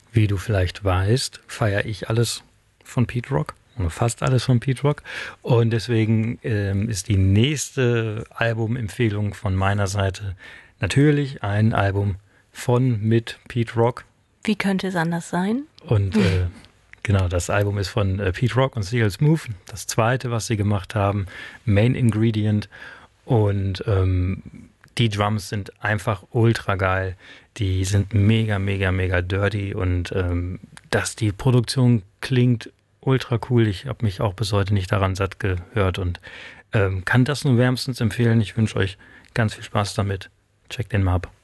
Wie du vielleicht weißt, feiere ich alles von Pete Rock, oder fast alles von Pete Rock. Und deswegen ist die nächste Albumempfehlung von meiner Seite natürlich ein Album mit Pete Rock. Wie könnte es anders sein? Und genau, das Album ist von Pete Rock und Seal Smooth. Das zweite, was sie gemacht haben, Main Ingredient. Und die Drums sind einfach ultra geil. Die sind mega, mega, mega dirty. Und dass die Produktion klingt ultra cool. Ich habe mich auch bis heute nicht daran satt gehört und kann das nur wärmstens empfehlen. Ich wünsche euch ganz viel Spaß damit. Checkt den mal ab.